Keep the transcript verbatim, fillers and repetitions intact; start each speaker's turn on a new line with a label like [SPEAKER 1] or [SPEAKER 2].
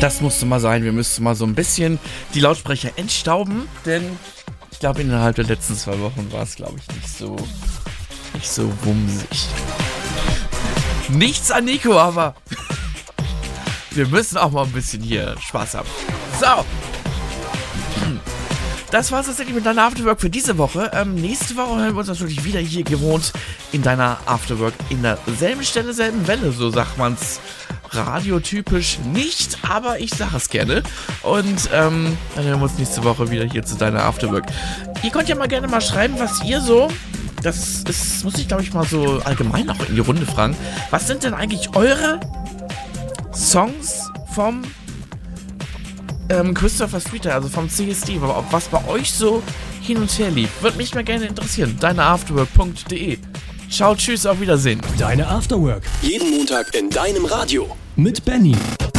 [SPEAKER 1] Das musste mal sein. Wir müssten mal so ein bisschen die Lautsprecher entstauben, denn ich glaube, innerhalb der letzten zwei Wochen war es, glaube ich, nicht so, nicht so wumsig. Nichts an Nico, aber wir müssen auch mal ein bisschen hier Spaß haben. So. Das war's tatsächlich mit deiner Afterwork für diese Woche. Ähm, nächste Woche hören wir uns natürlich wieder hier gewohnt in deiner Afterwork in derselben Stelle, selben Welle, so sagt man's radiotypisch nicht, aber ich sage es gerne. Und ähm, dann hören wir uns nächste Woche wieder hier zu deiner Afterwork. Ihr könnt ja mal gerne mal schreiben, was ihr so, das ist, muss ich glaube ich mal so allgemein auch in die Runde fragen, was sind denn eigentlich eure Songs vom ähm, Christopher Streeter, also vom C S D, was bei euch so hin und her lief? Würde mich mal gerne interessieren. deine afterwork punkt de. Ciao, tschüss, auf Wiedersehen.
[SPEAKER 2] Deine Afterwork.
[SPEAKER 3] Jeden Montag in deinem Radio.
[SPEAKER 2] Mit Benny.